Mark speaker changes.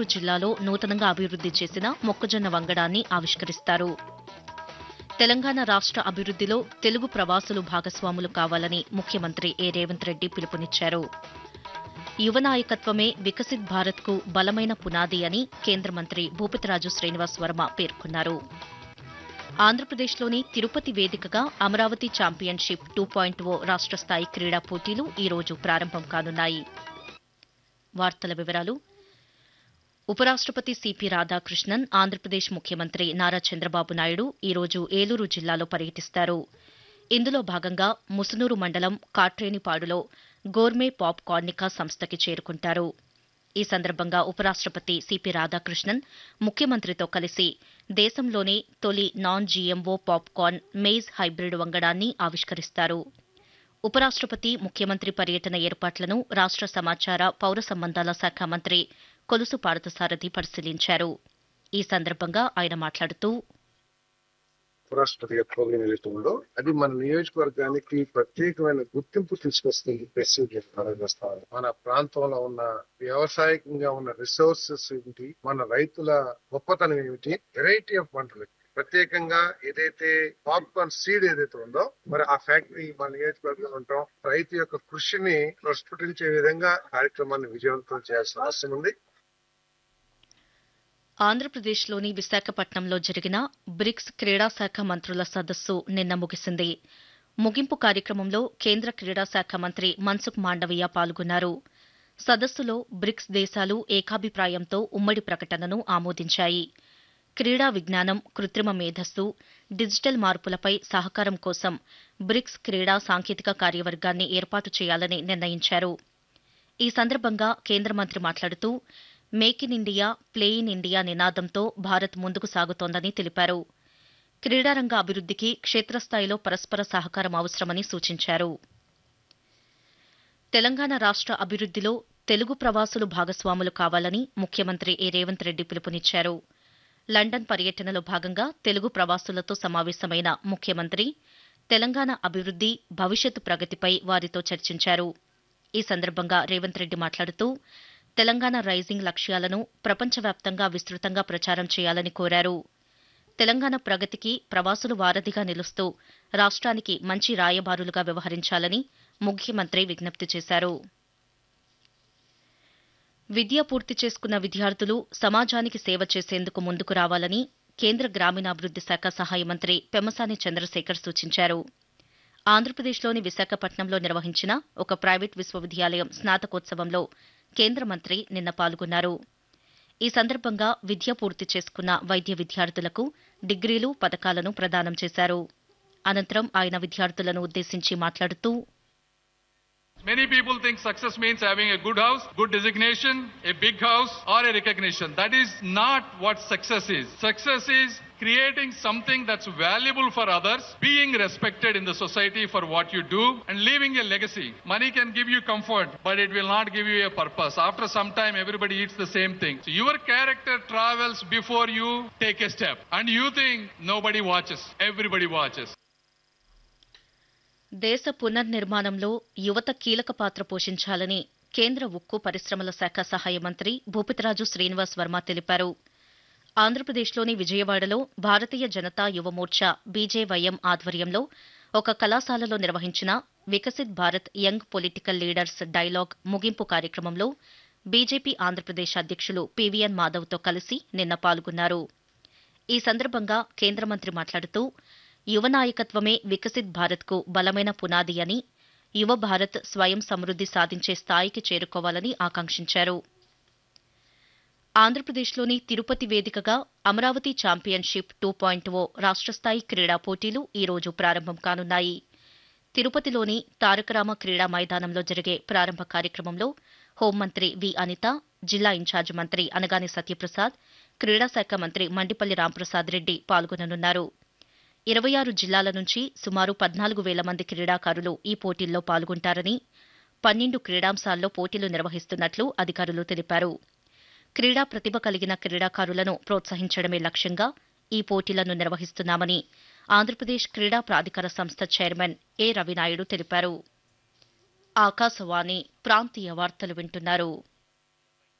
Speaker 1: ఏలూరు జిల్లాలో నూతనంగా అభివృద్ది చేసిన మొక్కజొన్న వంగడాన్ని ఆవిష్కరిస్తారు. తెలంగాణ రాష్ట్ర అభివృద్దిలో తెలుగు ప్రవాసులు భాగస్వాములు కావాలని ముఖ్యమంత్రి ఏ రేవంత్ రెడ్డి పిలుపునిచ్చారు. యువ నాయకత్వమే వికసిత్ భారత్కు బలమైన పునాది అని కేంద్ర మంత్రి భూపతిరాజు శ్రీనివాస్ వర్మ పేర్కొన్నారు. ఆంధ్రప్రదేశ్లోని తిరుపతి వేదికగా అమరావతి ఛాంపియన్షిప్ 2.0 రాష్ట్ర స్థాయి క్రీడా పోటీలు ఈ రోజు ప్రారంభం కానున్నాయి. వార్తల వివరాలు. ఉపరాష్టపతి సిపి రాధాకృష్ణన్, ఆంధ్రప్రదేశ్ ముఖ్యమంత్రి నారా చంద్రబాబు నాయుడు ఈ రోజు ఏలూరు జిల్లాలో పర్యటిస్తారు. ఇందులో భాగంగా ముసునూరు మండలం కాట్రేనిపాడులో గోర్మే పాప్ కార్నికా సంస్థకి చేరుకుంటారు. ఈ సందర్భంగా ఉపరాష్టపతి సిపి రాధాకృష్ణన్ ముఖ్యమంత్రితో కలిసి దేశంలోనే తొలి non GMO popcorn maize hybrid వంగడాన్ని ఆవిష్కరిస్తారు. ఉపరాష్టపతి ముఖ్యమంత్రి పర్యటన ఏర్పాట్లను రాష్ట్ర సమాచార పౌర సంబంధాల శాఖ మంత్రి కొలుసు పార్థసారథి పరిశీలించారు. ఈ సందర్భంగా ఆయన మాట్లాడుతూ,
Speaker 2: ఉపరాష్ట్రపతి ప్రోగ్రాం ఏదైతే ఉందో అది మన నియోజకవర్గానికి ప్రత్యేకమైన గుర్తింపు తీసుకొస్తుంది. మన ప్రాంతంలో ఉన్న వ్యవసాయకంగా ఉన్న రిసోర్సెస్ ఏమిటి, మన రైతుల గొప్పతనం ఏమిటి, వెరైటీ ఆఫ్ పంటలు, ప్రత్యేకంగా ఏదైతే పాప్కార్న్ సీడ్ ఏదైతే ఉందో మరి ఆ ఫ్యాక్టరీ మన నియోజకవర్గంలో ఉంటాం. రైతు యొక్క కృషిని ప్రస్ఫుటించే విధంగా కార్యక్రమాన్ని విజయవంతం చేయాల్సిన అవసరం ఉంది.
Speaker 1: ఆంధ్రప్రదేశ్లోని విశాఖపట్నంలో జరిగిన బ్రిక్స్ క్రీడా శాఖ మంత్రుల సదస్సు నిన్న ముగిసింది. ముగింపు కార్యక్రమంలో కేంద్ర క్రీడా శాఖ మంత్రి మన్సుఖ్ మాండవీయ పాల్గొన్నారు. సదస్సులో బ్రిక్స్ దేశాలు ఏకాభిప్రాయంతో ఉమ్మడి ప్రకటనను ఆమోదించాయి. క్రీడా విజ్ఞానం, కృత్రిమ మేధస్సు, డిజిటల్ మార్పులపై సహకారం కోసం బ్రిక్స్ క్రీడా సాంకేతిక కార్యవర్గాన్ని ఏర్పాటు చేయాలని నిర్ణయించారు. ఈ సందర్భంగా కేంద్ర మంత్రి మాట్లాడుతూ, make in India, play in India నినాదంతో భారత్ ముందుకు సాగుతోందని తెలిపారు. క్రీడారంగ అభివృద్దికి క్షేత్రస్థాయిలో పరస్పర సహకారం అవసరమని సూచించారు. తెలంగాణ రాష్ట్ర అభివృద్దిలో తెలుగు ప్రవాసులు భాగస్వాములు కావాలని ముఖ్యమంత్రి ఏ రేవంత్ రెడ్డి పిలుపునిచ్చారు. లండన్ పర్యటనలో భాగంగా తెలుగు ప్రవాసులతో సమావేశమైన ముఖ్యమంత్రి తెలంగాణ అభివృద్ది, భవిష్యత్తు ప్రగతిపై వారితో చర్చించారు. ఈ సందర్భంగా రేవంత్ రెడ్డి మాట్లాడుతూ, తెలంగాణ రైజింగ్ లక్ష్యాలను ప్రపంచవ్యాప్తంగా విస్తృతంగా ప్రచారం చేయాలని కోరారు. తెలంగాణ ప్రగతికి ప్రవాసులు వారధిగా నిలుస్తూ రాష్ట్రానికి మంచి రాయబారులుగా వ్యవహరించాలని ముఖ్యమంత్రి విజ్ఞప్తి చేశారు. విద్య పూర్తి చేసుకున్న విద్యార్థులు సమాజానికి సేవ చేసేందుకు ముందుకు రావాలని కేంద్ర గ్రామీణాభివృద్ది శాఖ సహాయ మంత్రి పెమ్మసాని చంద్రశేఖర్ సూచించారు. ఆంధ్రప్రదేశ్లోని విశాఖపట్నంలో నిర్వహించిన ఒక ప్రైవేట్ విశ్వవిద్యాలయం స్నాతకోత్సవంలో కేంద్ర మంత్రి నిన్న పాల్గొన్నారు. ఈ సందర్భంగా విద్య పూర్తి చేసుకున్న వైద్య విద్యార్థులకు డిగ్రీలు, పతకాలను ప్రదానం చేశారు. అనంతరం ఆయన విద్యార్థులను ఉద్దేశించి మాట్లాడుతూ,
Speaker 3: Many people think success means having a good house, good designation, a big house, or a recognition. That is not what success is. Success is creating something that's valuable for others, being respected in the society for what you do, and leaving a legacy. Money can give you comfort, but it will not give you a purpose. After some time, everybody eats the same thing. So your character travels before you take a step. And you think nobody watches. Everybody watches.
Speaker 1: దేశ పునర్నిర్మాణంలో యువత కీలక పాత్ర పోషించాలని కేంద్ర ఉక్కు పరిశ్రమల శాఖ సహాయ మంత్రి భూపతిరాజు శ్రీనివాస్ వర్మ తెలిపారు. ఆంధ్రప్రదేశ్లోని విజయవాడలో భారతీయ జనతా యువమోర్చా బీజేవైఎం ఆధ్వర్యంలో ఒక కళాశాలలో నిర్వహించిన Viksit Bharat young political leaders dialogue ముగింపు కార్యక్రమంలో బీజేపీ ఆంధ్రప్రదేశ్ అధ్యక్షులు పీవీఎన్ మాధవ్తో కలిసి నిన్న పాల్గొన్నారు. ఈ సందర్భంగా కేంద్ర మంత్రి మాట్లాడుతూ, యువ నాయకత్వమే వికసిత్ భారత్కు బలమైన పునాది అని, యువ భారత్ స్వయం సమృద్ది సాధించే స్థాయికి చేరుకోవాలని ఆకాంక్షించారు. ఆంధ్రప్రదేశ్లోని తిరుపతి వేదికగా అమరావతి ఛాంపియన్షిప్ 2.0 రాష్ట్ర స్థాయి క్రీడా పోటీలు ఈ రోజు ప్రారంభం కానున్నాయి. తిరుపతిలోని తారకరామ క్రీడా మైదానంలో జరిగే ప్రారంభ కార్యక్రమంలో హోంమంత్రి వి అనిత, జిల్లా ఇన్ఛార్జ్ మంత్రి అనగాని సత్యప్రసాద్, క్రీడా శాఖ మంత్రి మండిపల్లి రాంప్రసాద్ రెడ్డి పాల్గొననున్నారు. 26 జిల్లాల నుంచి సుమారు 14,000 మంది క్రీడాకారులు ఈ పోటీల్లో పాల్గొంటారని, 12 క్రీడాంశాల్లో పోటీలు నిర్వహిస్తున్నట్లు అధికారులు తెలిపారు. క్రీడా ప్రతిభ కలిగిన క్రీడాకారులను ప్రోత్సహించడమే లక్ష్యంగా ఈ పోటీలను నిర్వహిస్తున్నామని ఆంధ్రప్రదేశ్ క్రీడా ప్రాధికార సంస్థ చైర్మన్ ఏ రవినాయుడు తెలిపారు. ఆకాశవాణి ప్రాంతీయ వార్తలు వింటున్నారు.